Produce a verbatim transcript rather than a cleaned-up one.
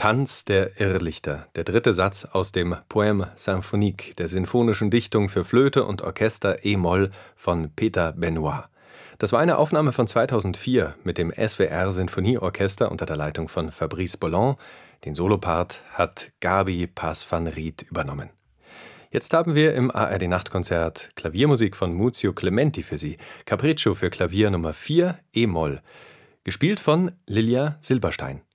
Tanz der Irrlichter, der dritte Satz aus dem Poème symphonique, der sinfonischen Dichtung für Flöte und Orchester e-Moll von Peter Benoit. Das war eine Aufnahme von zweitausendvier mit dem S W R Sinfonieorchester unter der Leitung von Fabrice Bolland. Den Solopart hat Gabi Paes-van Riet übernommen. Jetzt haben wir im A R D-Nachtkonzert Klaviermusik von Muzio Clementi für Sie. Capriccio für Klavier Nummer vier, e-Moll, gespielt von Lilia Silberstein.